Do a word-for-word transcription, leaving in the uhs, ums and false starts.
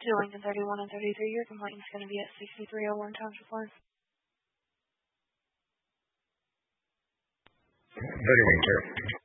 to Lincoln thirty-one and thirty-three. Your complaint is going to be at sixty-three oh one Township Line. thirty-one, sir.